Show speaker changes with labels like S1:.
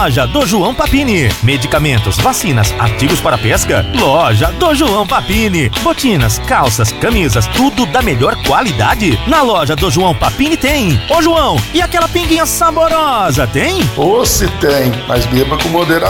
S1: Loja do João Papini. Medicamentos, vacinas, artigos para pesca. Loja do João Papini. Botinas, calças, camisas, tudo da melhor qualidade. Na loja do João Papini tem. Ô João, e aquela pinguinha saborosa, tem?
S2: Ou se tem, mas beba com moderação.